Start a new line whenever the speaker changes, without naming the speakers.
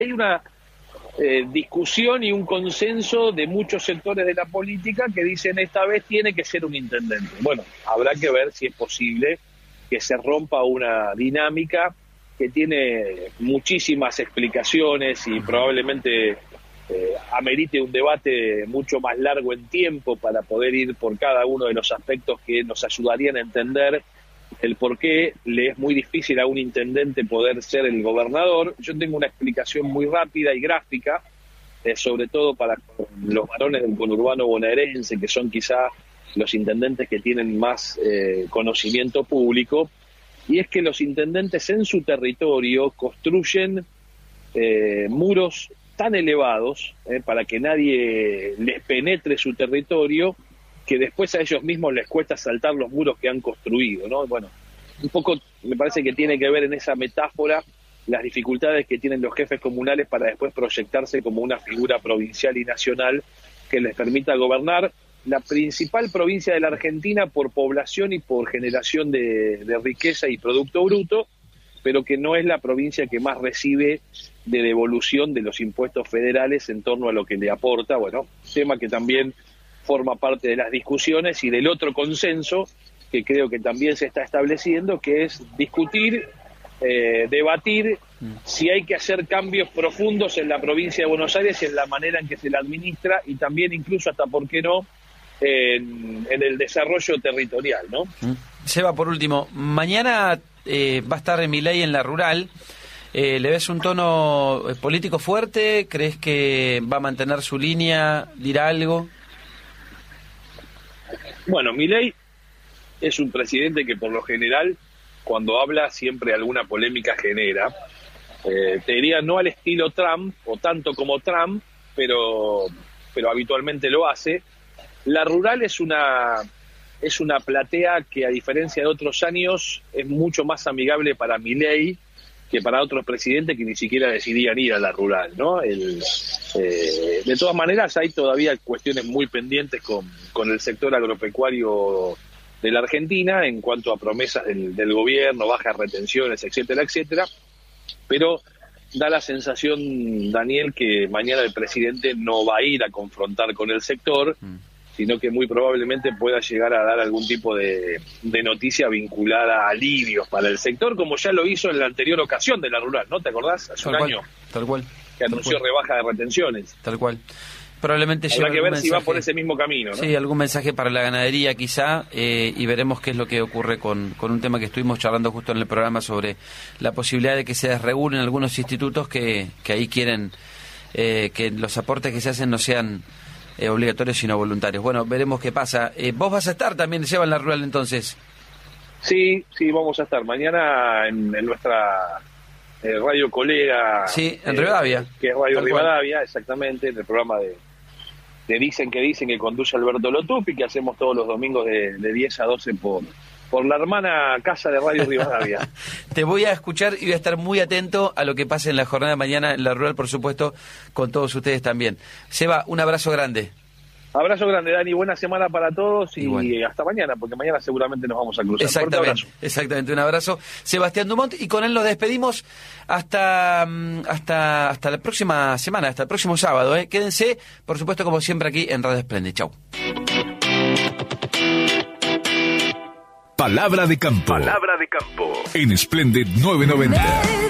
hay una discusión y un consenso de muchos sectores de la política que dicen esta vez tiene que ser un intendente. Bueno, habrá que ver si es posible que se rompa una dinámica que tiene muchísimas explicaciones y probablemente amerite un debate mucho más largo en tiempo para poder ir por cada uno de los aspectos que nos ayudarían a entender el por qué le es muy difícil a un intendente poder ser el gobernador. Yo tengo una explicación muy rápida y gráfica, sobre todo para los varones del conurbano bonaerense, que son quizá los intendentes que tienen más conocimiento público, y es que los intendentes en su territorio construyen muros tan elevados para que nadie les penetre su territorio, que después a ellos mismos les cuesta saltar los muros que han construido, ¿no? Bueno, un poco me parece que tiene que ver en esa metáfora las dificultades que tienen los jefes comunales para después proyectarse como una figura provincial y nacional que les permita gobernar la principal provincia de la Argentina por población y por generación de riqueza y producto bruto, pero que no es la provincia que más recibe de devolución de los impuestos federales en torno a lo que le aporta. Bueno, tema que también forma parte de las discusiones y del otro consenso que creo que también se está estableciendo, que es discutir, debatir si hay que hacer cambios profundos en la provincia de Buenos Aires y en la manera en que se la administra, y también incluso hasta, ¿por qué no?, en el desarrollo territorial, ¿no?
Seba, por último, mañana va a estar Milei en la rural. ¿Le ves un tono político fuerte? ¿Crees que va a mantener su línea, dirá algo?
Bueno, Milei es un presidente que por lo general, cuando habla, siempre alguna polémica genera. Te diría no al estilo Trump, o tanto como Trump, pero habitualmente lo hace. La rural es una platea que, a diferencia de otros años, es mucho más amigable para Milei que para otros presidentes que ni siquiera decidían ir a la rural, ¿no? De todas maneras, hay todavía cuestiones muy pendientes con el sector agropecuario de la Argentina en cuanto a promesas del gobierno, bajas retenciones, etcétera, etcétera, pero da la sensación, Daniel, que mañana el presidente no va a ir a confrontar con el sector, sino que muy probablemente pueda llegar a dar algún tipo de noticia vinculada a alivios para el sector, como ya lo hizo en la anterior ocasión de la rural, ¿no? ¿Te acordás? Hace un año.
Tal cual.
Que anunció rebaja de retenciones.
Tal cual. Probablemente
habrá que ver si va por ese mismo camino, ¿no?
Sí, algún mensaje para la ganadería quizá, y veremos qué es lo que ocurre con un tema que estuvimos charlando justo en el programa sobre la posibilidad de que se desregulen algunos institutos que ahí quieren que los aportes que se hacen no sean obligatorios sino voluntarios. Bueno, veremos qué pasa. ¿Vos vas a estar también, Seba, en la rural entonces?
Sí, vamos a estar mañana en nuestra radio colega.
Sí, en Rivadavia.
Que es Radio Rivadavia, exactamente, en el programa de Dicen que conduce Alberto Lotupi, que hacemos todos los domingos de 10 a 12 por la hermana casa de Radio Rivadavia.
Te voy a escuchar y voy a estar muy atento a lo que pase en la jornada de mañana en la rural, por supuesto, con todos ustedes también. Seba, un abrazo grande.
Abrazo grande, Dani, buena semana para todos y hasta mañana, porque mañana seguramente nos vamos a cruzar.
Exactamente, un abrazo. Sebastián Dumont, y con él nos despedimos hasta la próxima semana, hasta el próximo sábado. Quédense, por supuesto, como siempre, aquí en Radio Esplende. Chau.
Palabra de campo. En Splendid 990.